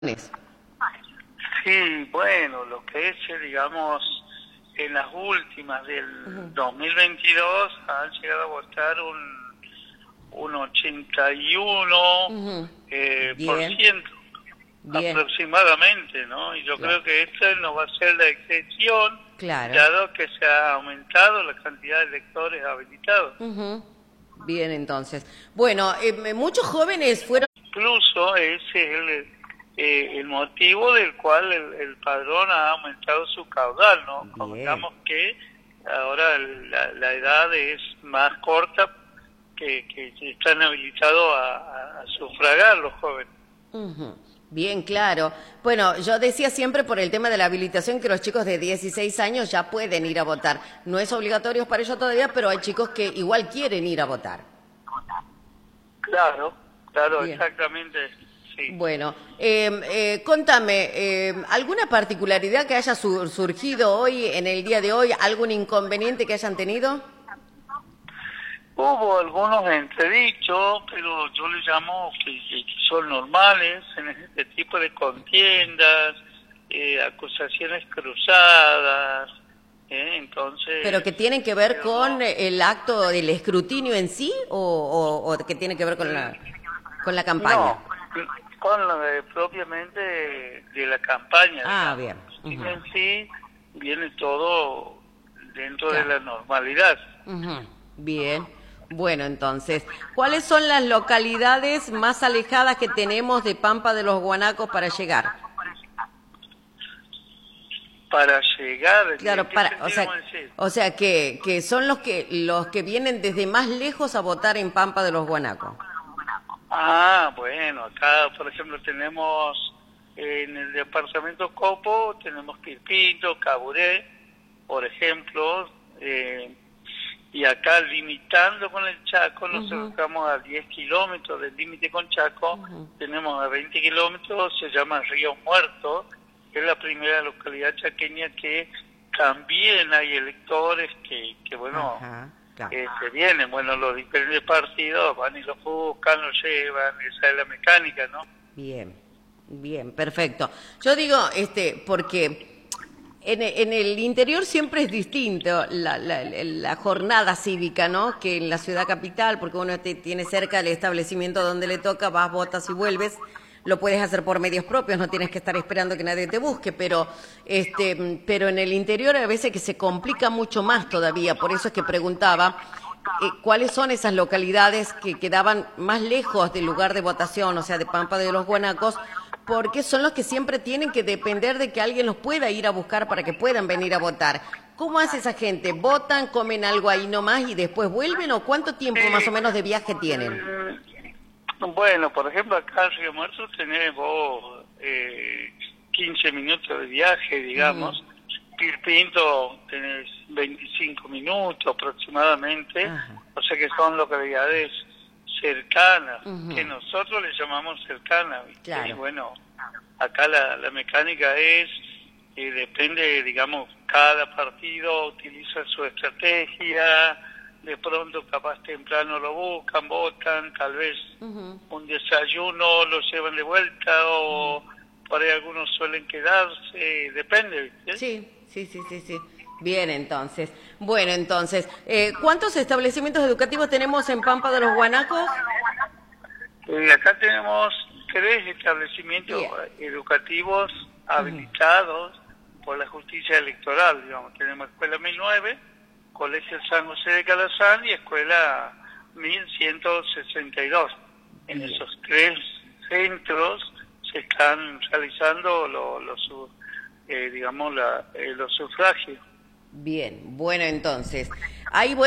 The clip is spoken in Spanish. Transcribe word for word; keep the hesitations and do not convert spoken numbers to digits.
Es. Sí, bueno, lo que es, eh, digamos, en las últimas del Ujú. dos mil veintidós han llegado a votar un, un ochenta y uno Ujú. eh, por Bien, ciento bien, aproximadamente, ¿no? Y yo claro, creo que esta no va a ser la excepción, claro. dado que se ha aumentado la cantidad de electores habilitados. Ujú. Bien, entonces. Bueno, eh, muchos jóvenes fueron... Incluso ese es el, eh, el motivo del cual el, el padrón ha aumentado su caudal, ¿no? Bien. Convengamos que ahora la, la edad es más corta, que, que están habilitados a, a, a sufragar los jóvenes. Ujú. Bien, claro. Bueno, yo decía siempre por el tema de la habilitación que los chicos de dieciséis años ya pueden ir a votar. No es obligatorio para ellos todavía, pero hay chicos que igual quieren ir a votar. Claro, claro, Bien. exactamente, sí. Bueno, eh, eh, contame, eh, ¿alguna particularidad que haya sur- surgido hoy, en el día de hoy? ¿Algún inconveniente que hayan tenido? Hubo algunos entredichos, pero yo les llamo que, que son normales en este tipo de contiendas, eh, acusaciones cruzadas, ¿eh? ¿Pero Entonces, que tienen que ver pero con no, el acto del escrutinio en sí o, o, o que tiene que ver con la, con la campaña? no, con lo de, propiamente de la campaña, Ah, digamos. bien. Y Ujú. en sí viene todo dentro de Claro. la normalidad. Ujú. Bien. Bueno, entonces, ¿cuáles son las localidades más alejadas que tenemos de Pampa de los Guanacos para llegar? Para llegar, ¿en Claro, qué para, o sentido sea, vamos a decir? o sea que, que son los que los que vienen desde más lejos a votar en Pampa de los Guanacos. Ah, bueno, acá por ejemplo tenemos eh, en el departamento Copo, tenemos Pirpinto, Caburé, por ejemplo, eh, y acá limitando con el Chaco, nosotros Ujú, estamos a diez kilómetros del límite con Chaco, ujú. tenemos a veinte kilómetros, se llama Río Muerto, que es la primera localidad chaqueña que también hay electores que, que bueno, Ajá, claro. eh, se vienen, bueno, los diferentes partidos van y los buscan, los llevan, esa es la mecánica, ¿no? Bien, bien, perfecto. Yo digo, este, porque en, e- en el interior siempre es distinto la, la, la jornada cívica, ¿no? Que en la ciudad capital, porque uno te- tiene cerca el establecimiento donde le toca, vas, votas y vuelves. Lo puedes hacer por medios propios, no tienes que estar esperando que nadie te busque, pero, este, pero en el interior a veces que se complica mucho más todavía. Por eso es que preguntaba eh, cuáles son esas localidades que quedaban más lejos del lugar de votación, o sea, de Pampa de los Guanacos, porque son los que siempre tienen que depender de que alguien los pueda ir a buscar para que puedan venir a votar. ¿Cómo hace esa gente? ¿Votan, comen algo ahí nomás y después vuelven? ¿O cuánto tiempo más o menos de viaje tienen? Mm, bueno, por ejemplo, acá en Río Muerto tenemos eh, quince minutos de viaje, Ujú. digamos. Pirpinto tenés veinticinco minutos aproximadamente, Ajá. o sea que son localidades cercanas, que Ujú. nosotros le llamamos cercanas, ¿viste? Y Claro. bueno, acá la, la mecánica es, eh, depende, digamos, cada partido utiliza su estrategia, de pronto capaz temprano lo buscan, votan, tal vez Ujú. un desayuno lo llevan de vuelta o por ahí algunos suelen quedarse, depende, ¿viste? Sí, sí, sí, sí, sí. Bien, entonces. Bueno, entonces, eh, ¿cuántos establecimientos educativos tenemos en Pampa de los Guanacos? Eh, acá tenemos tres establecimientos Bien. educativos Ujú. habilitados por la justicia electoral, digamos. Tenemos Escuela mil nueve, Colegio San José de Calazán y Escuela mil ciento sesenta y dos. En Bien. esos tres centros se están realizando los, los su- eh, digamos, la, eh, los sufragios. Bien. Bueno, entonces, ahí